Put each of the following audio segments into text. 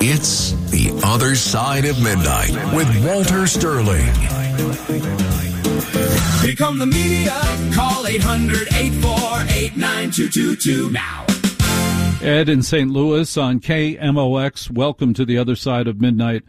It's The Other Side of Midnight with Walter Sterling. Here come the media. Call 800-848-9222 now. Ed in St. Louis on KMOX. Welcome to The Other Side of Midnight.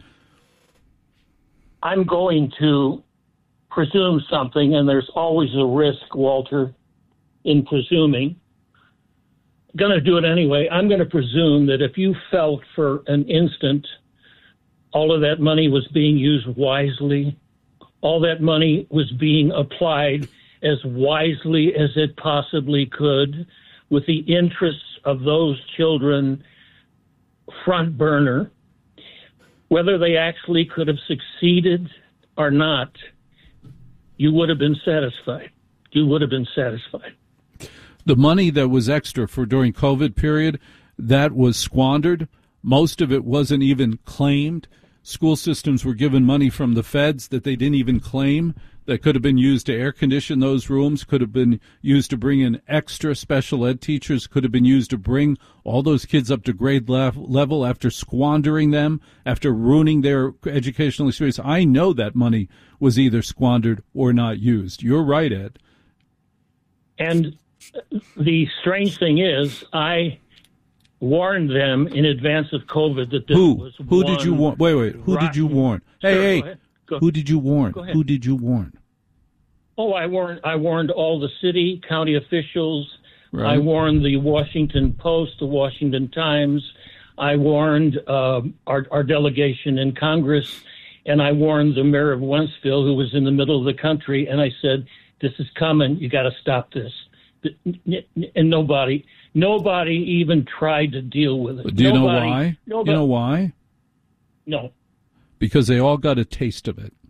I'm going to presume something, and there's always a risk, Walter, in presuming. I'm going to do it anyway. I'm going to presume that if you felt for an instant all of that money was being used wisely, all that money was being applied as wisely as it possibly could, with the interests of those children front burner, whether they actually could have succeeded or not, you would have been satisfied. You would have been satisfied. The money that was extra for during COVID period, that was squandered. Most of it wasn't even claimed. School systems were given money from the feds that they didn't even claim, that could have been used to air condition those rooms, could have been used to bring in extra special ed teachers, could have been used to bring all those kids up to grade level after squandering them, after ruining their educational experience. I know that money was either squandered or not used. You're right, Ed. And the strange thing is, I warned them in advance of COVID that this was Who did you warn? Wait. Who did you warn? Hey. Who did you warn? Who did you warn? Oh, I warned all the city, county officials. Right. I warned the Washington Post, the Washington Times. I warned our delegation in Congress, and I warned the mayor of Wentzville, who was in the middle of the country, and I said, this is coming. You got to stop this. And nobody even tried to deal with it. Do you know why? You know why? No. Because they all got a taste of it.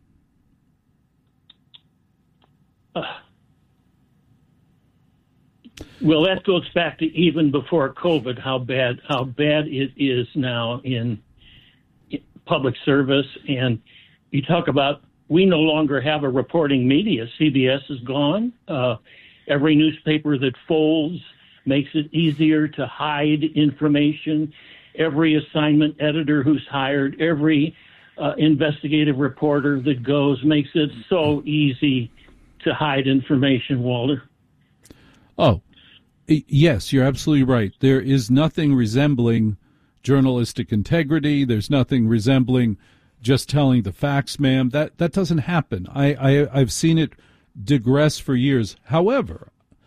Well, that goes back to even before COVID, how bad it is now in public service. And you talk about, we no longer have a reporting media. CBS is gone. Every newspaper that folds makes it easier to hide information. Every assignment editor who's hired, every investigative reporter that goes makes it so easy to hide information, Walter. Oh, yes, you're absolutely right. There is nothing resembling journalistic integrity. There's nothing resembling just telling the facts, ma'am. That doesn't happen. I've seen it digress for years. However,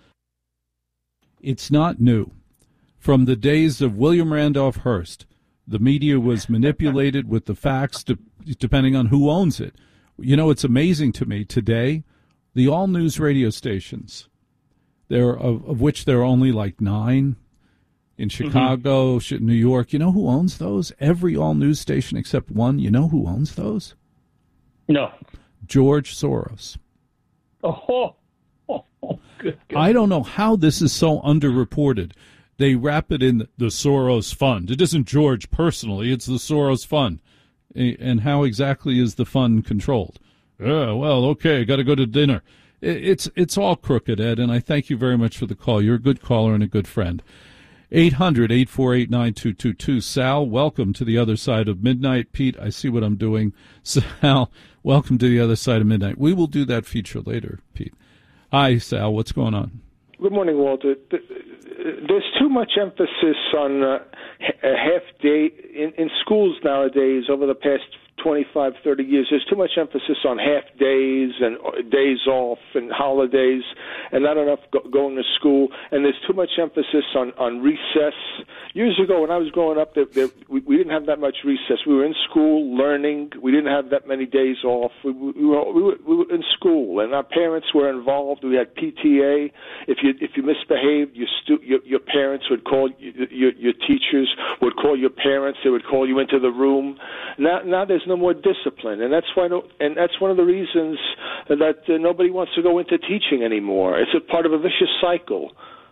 it's not new. From the days of William Randolph Hearst, the media was manipulated with the facts depending on who owns it. You know, it's amazing to me today, the all-news radio stations, of which there are only like 9 in Chicago, New York. You know who owns those? Every all-news station except one. You know who owns those? No. George Soros. Oh, good. I don't know how this is so underreported. They wrap it in the Soros Fund. It isn't George personally, it's the Soros Fund. And how exactly is the fund controlled? Well, okay, got to go to dinner. It's all crooked, Ed, and I thank you very much for the call. You're a good caller and a good friend. 800-848-9222. Sal, welcome to The Other Side of Midnight. Pete, I see what I'm doing. Sal, welcome to The Other Side of Midnight. We will do that feature later, Pete. Hi, Sal, what's going on? Good morning, Walter. There's too much emphasis on a half day in schools nowadays. Over the past 25, 30 years, there's too much emphasis on half days and days off and holidays and not enough going to school. And there's too much emphasis on recess. Years ago, when I was growing up, we didn't have that much recess. We were in school learning. We didn't have that many days off. We were in school, and our parents were involved. We had PTA. If you misbehaved, your parents would call your teachers would call your parents. They would call you into the room. Now there's no more discipline, and that's one of the reasons that nobody wants to go into teaching anymore. It's a part of a vicious cycle.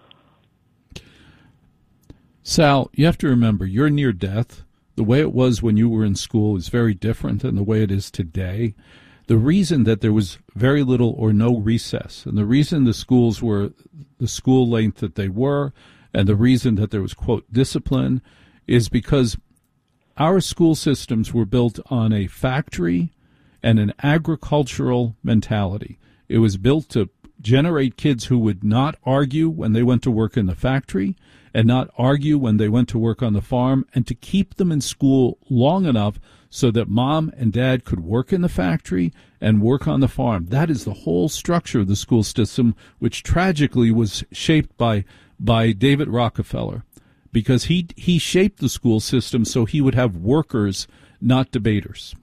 Sal, you have to remember, you're near death. The way it was when you were in school is very different than the way it is today. The reason that there was very little or no recess, and the reason the schools were the school length that they were, and the reason that there was, quote, discipline, is because our school systems were built on a factory and an agricultural mentality. It was built to generate kids who would not argue when they went to work in the factory and not argue when they went to work on the farm, and to keep them in school long enough so that mom and dad could work in the factory and work on the farm. That is the whole structure of the school system, which tragically was shaped by David Rockefeller, because he shaped the school system so he would have workers, not debaters.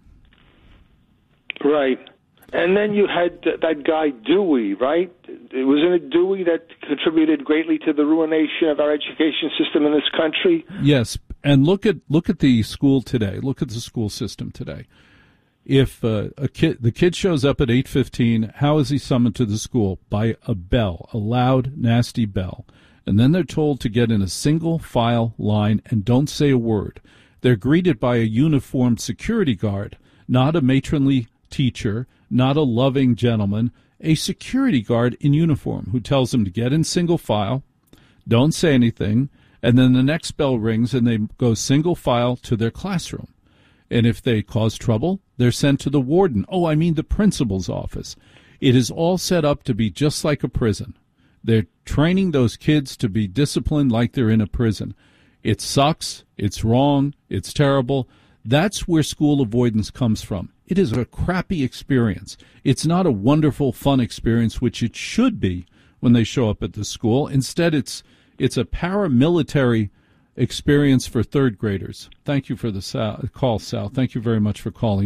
Right. And then you had that guy Dewey, right? Wasn't it Dewey that contributed greatly to the ruination of our education system in this country? Yes, and look at the school today. Look at the school system today. If the kid shows up at 8:15, how is he summoned to the school? By a bell, a loud, nasty bell. And then they're told to get in a single file line and don't say a word. They're greeted by a uniformed security guard, not a matronly teacher, not a loving gentleman, a security guard in uniform who tells them to get in single file, don't say anything, and then the next bell rings and they go single file to their classroom. And if they cause trouble, they're sent to the warden. The principal's office. It is all set up to be just like a prison. They're training those kids to be disciplined like they're in a prison. It sucks. It's wrong. It's terrible. That's where school avoidance comes from. It is a crappy experience. It's not a wonderful, fun experience, which it should be when they show up at the school. Instead, it's a paramilitary experience for third graders. Thank you for the call, Sal. Thank you very much for calling.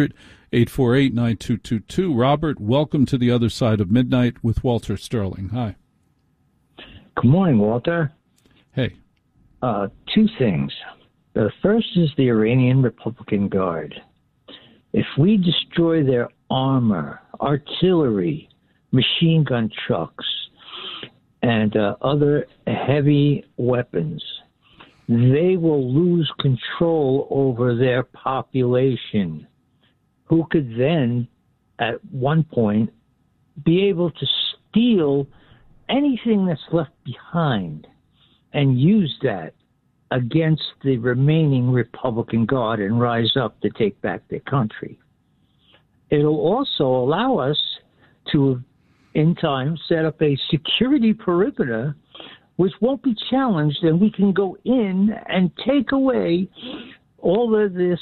800-848-9222. Robert, welcome to the other side of midnight with Walter Sterling. Hi. Good morning, Walter. Hey. Two things. The first is the Iranian Republican Guard. If we destroy their armor, artillery, machine gun trucks, and other heavy weapons, they will lose control over their population, who could then, at one point, be able to steal anything that's left behind and use that against the remaining Republican Guard and rise up to take back their country. It'll also allow us to, in time, set up a security perimeter which won't be challenged, and we can go in and take away all of this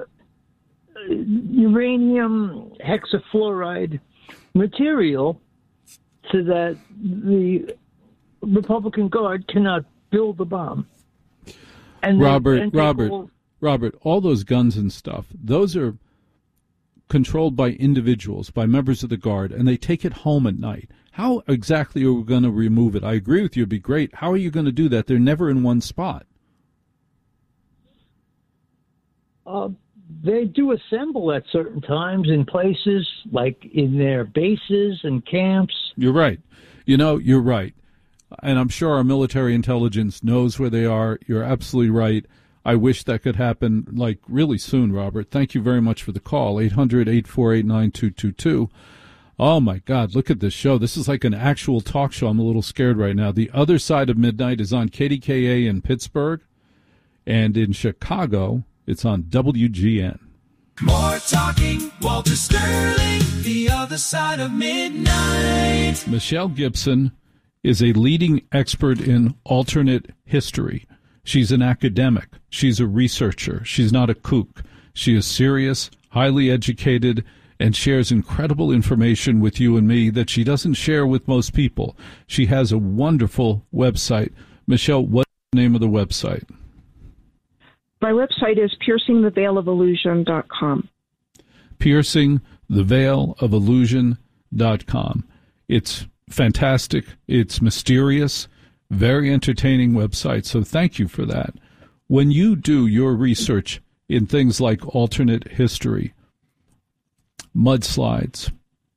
uranium hexafluoride material so that the Republican Guard cannot build the bomb. And Robert, all those guns and stuff, those are controlled by individuals, by members of the Guard, and they take it home at night. How exactly are we going to remove it? I agree with you, it'd be great. How are you going to do that? They're never in one spot. They do assemble at certain times in places, like in their bases and camps. You're right. You're right. And I'm sure our military intelligence knows where they are. You're absolutely right. I wish that could happen, really soon, Robert. Thank you very much for the call. 800-848-9222. Oh, my God, look at this show. This is like an actual talk show. I'm a little scared right now. The Other Side of Midnight is on KDKA in Pittsburgh, and in Chicago, it's on WGN. More talking, Walter Sterling, The Other Side of Midnight. Michelle Gibson is a leading expert in alternate history. She's an academic. She's a researcher. She's not a kook. She is serious, highly educated, and shares incredible information with you and me that she doesn't share with most people. She has a wonderful website. Michelle, what's the name of the website? My website is piercingtheveilofillusion.com. piercingtheveilofillusion.com. It's fantastic. It's mysterious, very entertaining website. So thank you for that. When you do your research in things like alternate history, mudslides,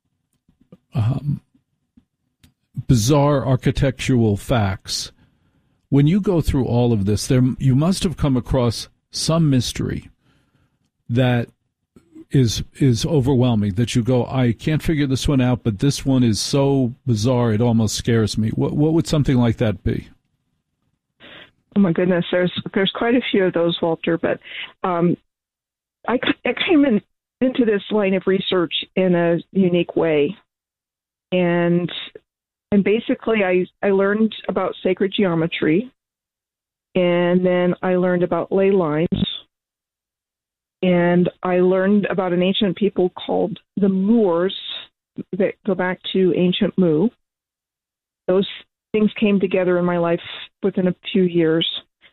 bizarre architectural facts, when you go through all of this, you must have come across some mystery that is overwhelming, that you go, I can't figure this one out, but this one is so bizarre it almost scares me. What would something like that be? Oh my goodness, there's quite a few of those, Walter. But I came into this line of research in a unique way, and basically I learned about sacred geometry, and then I learned about ley lines, and I learned about an ancient people called the Moors that go back to ancient Mu. Those things came together in my life within a few years.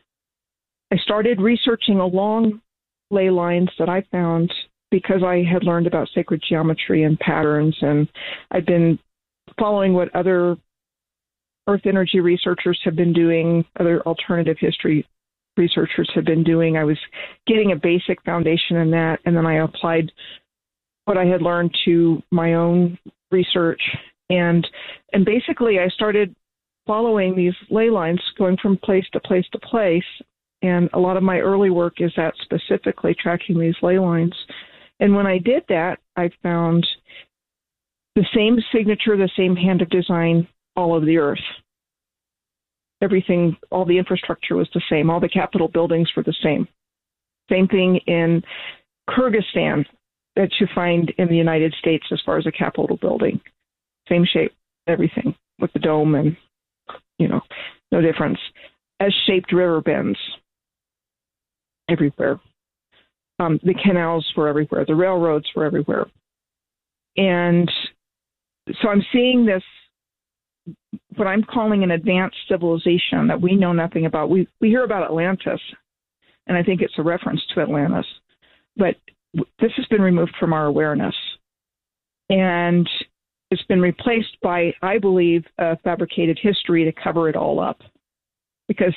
I started researching along ley lines that I found because I had learned about sacred geometry and patterns, and I'd been following what other earth energy researchers have been doing, other alternative history researchers have been doing. I was getting a basic foundation in that, and then I applied what I had learned to my own research. And basically I started following these ley lines, going from place to place to place. And a lot of my early work is at specifically tracking these ley lines. And when I did that, I found the same signature, the same hand of design all over the earth. Everything, all the infrastructure was the same. All the Capitol buildings were the same. Same thing in Kyrgyzstan that you find in the United States as far as a Capitol building. Same shape, everything, with the dome and, no difference. S-shaped river bends everywhere. The canals were everywhere. The railroads were everywhere. And so I'm seeing this, what I'm calling an advanced civilization that we know nothing about. We hear about Atlantis, and I think it's a reference to Atlantis, but this has been removed from our awareness. And it's been replaced by, I believe, a fabricated history to cover it all up. Because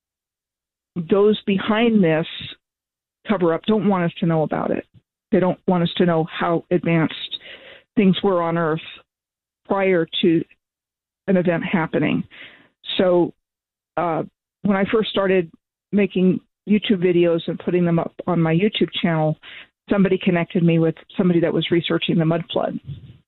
those behind this cover-up don't want us to know about it. They don't want us to know how advanced things were on Earth prior to an event happening. So when I first started making YouTube videos and putting them up on my YouTube channel, somebody connected me with somebody that was researching the mud flood.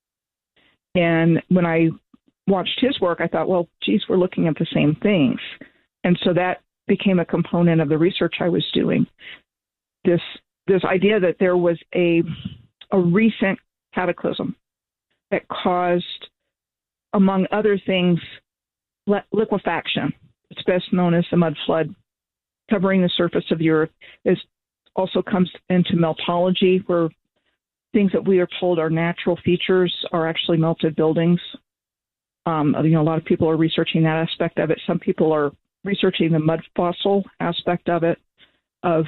And when I watched his work, I thought, well, geez, we're looking at the same things. And so that became a component of the research I was doing. This idea that there was a recent cataclysm that caused, among other things, liquefaction. It's best known as the mud flood, covering the surface of the earth. It also comes into meltology, where things that we are told are natural features are actually melted buildings. A lot of people are researching that aspect of it. Some people are researching the mud fossil aspect of it, of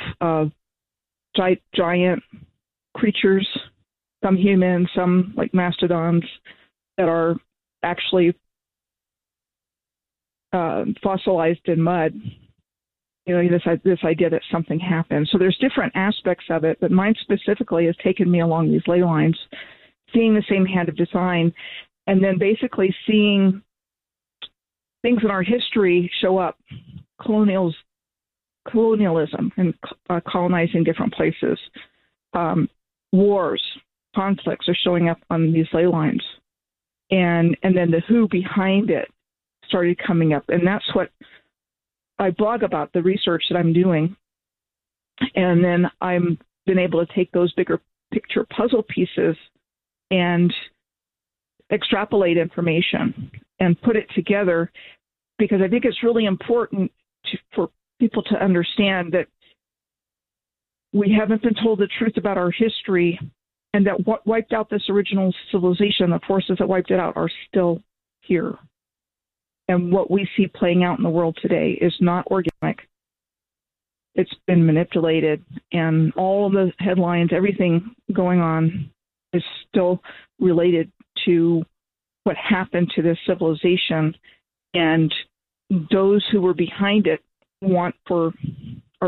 giant creatures, some human, some like mastodons, that are actually fossilized in mud. This idea that something happened. So there's different aspects of it, but mine specifically has taken me along these ley lines, seeing the same hand of design, and then basically seeing things in our history show up, colonialism and colonizing different places. Wars, conflicts are showing up on these ley lines. And then the who behind it started coming up. And that's what I blog about, the research that I'm doing. And then I've been able to take those bigger picture puzzle pieces and extrapolate information and put it together, because I think it's really important for people to understand that we haven't been told the truth about our history, and that what wiped out this original civilization, the forces that wiped it out, are still here. And what we see playing out in the world today is not organic. It's been manipulated, and all of the headlines, everything going on is still related to what happened to this civilization. And those who were behind it want for